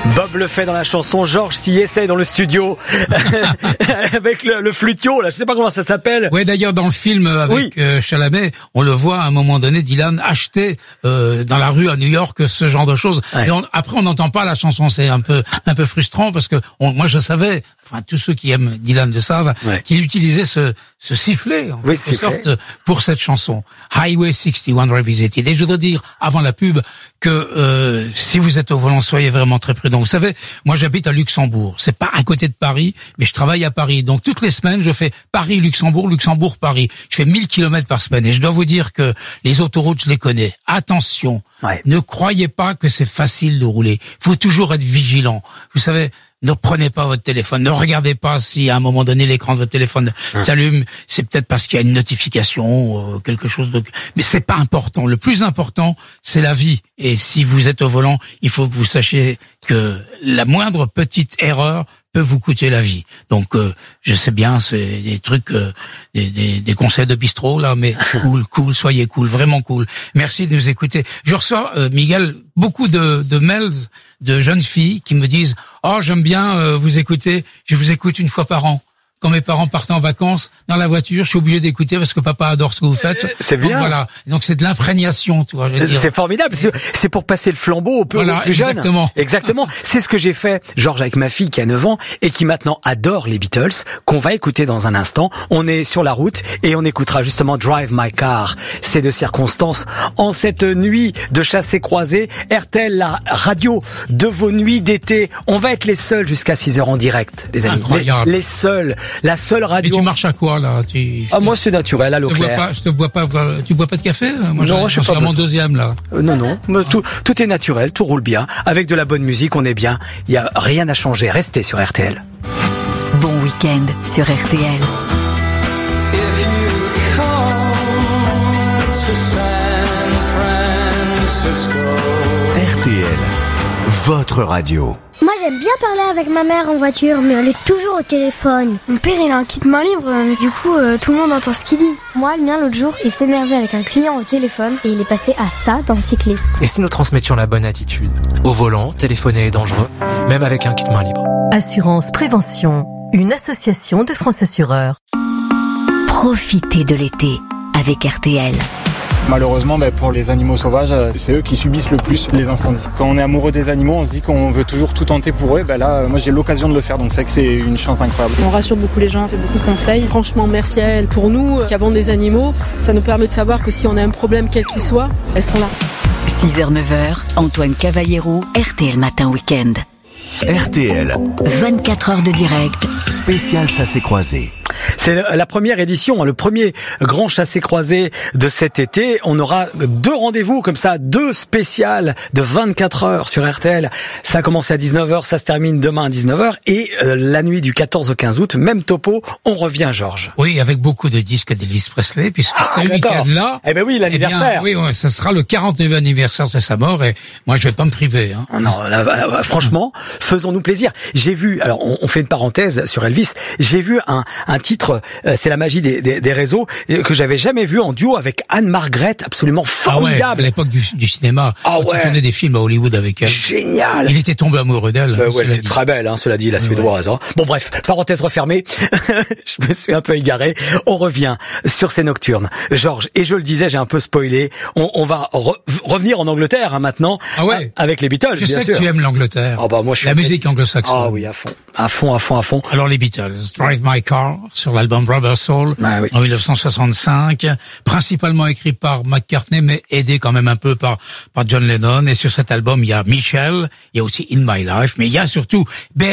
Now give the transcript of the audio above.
Bob le fait dans la chanson, Georges s'y essaie dans le studio avec le flutio là, je sais pas comment ça s'appelle. Ouais, d'ailleurs dans le film avec Chalamet, on le voit à un moment donné, Dylan acheter dans la rue à New York ce genre de choses. Ouais. Et après on n'entend pas la chanson, c'est un peu frustrant parce que moi je savais, enfin tous ceux qui aiment Dylan le savent, qu'il utilisait ce sifflet en quelque sorte pour cette chanson. Highway 61 Revisited. Et je voudrais dire avant la pub que si vous êtes au volant, soyez vraiment très prudents. Vous savez, moi j'habite à Luxembourg. C'est pas à côté de Paris, mais je travaille à Paris. Donc toutes les semaines, je fais Paris-Luxembourg, Luxembourg-Paris. Je fais 1000 kilomètres par semaine. Et je dois vous dire que les autoroutes, je les connais. Attention, ne croyez pas que c'est facile de rouler. Il faut toujours être vigilant. Vous savez, ne prenez pas votre téléphone, ne regardez pas si à un moment donné l'écran de votre téléphone s'allume. C'est peut-être parce qu'il y a une notification, quelque chose de... Mais c'est pas important. Le plus important, c'est la vie. Et si vous êtes au volant, il faut que vous sachiez que la moindre petite erreur peut vous coûter la vie. Donc, je sais bien, c'est des trucs, des conseils de bistrot, là, mais cool, soyez cool, vraiment cool. Merci de nous écouter. Je reçois, Miguel, beaucoup de mails de jeunes filles qui me disent « Oh, j'aime bien vous écouter, je vous écoute une fois par an. » Quand mes parents partent en vacances, dans la voiture, je suis obligé d'écouter parce que papa adore ce que vous faites. C'est bien. Donc, voilà. Donc c'est de l'imprégnation, tu vois. C'est formidable. C'est pour passer le flambeau au plus jeune. Exactement. Exactement. C'est ce que j'ai fait, Georges, avec ma fille qui a 9 ans et qui maintenant adore les Beatles, qu'on va écouter dans un instant. On est sur la route et on écoutera justement Drive My Car. C'est de circonstance en cette nuit de chassé-croisé. RTL, la radio de vos nuits d'été. On va être les seuls jusqu'à 6h en direct, les amis. Incroyable. Les seuls. La seule radio. Mais tu marches à quoi, là? Moi, c'est naturel, à l'eau claire. Tu bois pas de café? Moi, non, je suis pas à mon deuxième, là. Non. Tout est naturel, tout roule bien. Avec de la bonne musique, on est bien. Il y a rien à changer. Restez sur RTL. Bon week-end sur RTL. RTL, votre radio. Moi j'aime bien parler avec ma mère en voiture, mais elle est toujours au téléphone. Mon père il a un kit main libre, mais du coup tout le monde entend ce qu'il dit. Moi le mien l'autre jour il s'énervait avec un client au téléphone et il est passé à ça d'un cycliste. Et si nous transmettions la bonne attitude? Au volant, téléphoner est dangereux, même avec un kit main libre. Assurance Prévention, une association de France Assureurs. Profitez de l'été avec RTL. Malheureusement, pour les animaux sauvages, c'est eux qui subissent le plus les incendies. Quand on est amoureux des animaux, on se dit qu'on veut toujours tout tenter pour eux. Là, moi j'ai l'occasion de le faire, donc c'est que c'est une chance incroyable. On rassure beaucoup les gens, on fait beaucoup de conseils. Franchement, merci à elles. Pour nous, qui avons des animaux, ça nous permet de savoir que si on a un problème, quel qu'il soit, elles seront là. 6h-9h, Antoine Cavallero, RTL Matin Week-end. RTL. 24 heures de direct. Spécial chassé-croisé. C'est la première édition, le premier grand chassé-croisé de cet été. On aura 2 rendez-vous comme ça, 2 spéciales de 24 heures sur RTL. Ça commence à 19h, ça se termine demain à 19h. Et la nuit du 14 au 15 août, même topo, on revient, Georges. Oui, avec beaucoup de disques d'Elvis Presley, puisque ce week-end-là... Eh ben oui, l'anniversaire. Oui, ça sera le 49e anniversaire de sa mort et moi je vais pas me priver. Non, franchement, faisons-nous plaisir. J'ai vu, alors on fait une parenthèse sur Elvis, j'ai vu un titre, c'est la magie des réseaux, que j'avais jamais vu en duo avec Anne-Margrethe, absolument formidable. À l'époque du cinéma, quand il tournait des films à Hollywood avec elle. Génial. Il était tombé amoureux d'elle. Elle était très belle, cela dit, la suédoise. Bon bref, parenthèse refermée, je me suis un peu égaré. On revient sur ces nocturnes. Georges, et je le disais, j'ai un peu spoilé, on va revenir en Angleterre maintenant, avec les Beatles, je bien sûr. Je sais que tu aimes l'Angleterre. Moi, je la musique anglo-saxonne. Ah oui, à fond. Alors les Beatles, Drive My Car sur l'album Rubber Soul en 1965, principalement écrit par McCartney mais aidé quand même un peu par John Lennon. Et sur cet album il y a Michelle, il y a aussi In My Life, mais il y a surtout